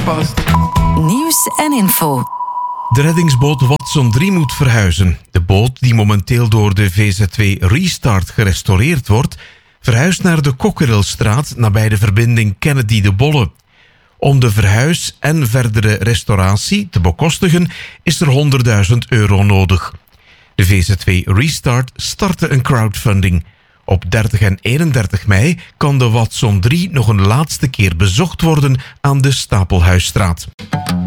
aangepast. Nieuws en info. De reddingsboot Watson 3 moet verhuizen. De boot, die momenteel door de VZ2 Restart gerestaureerd wordt, verhuist naar de Kokkerilstraat nabij de verbinding Kennedy de Bolle. Om de verhuis en verdere restauratie te bekostigen is er €100.000 nodig. De VZ2 Restart startte een crowdfunding. Op 30 en 31 mei kan de Watson 3 nog een laatste keer bezocht worden aan de Stapelhuisstraat.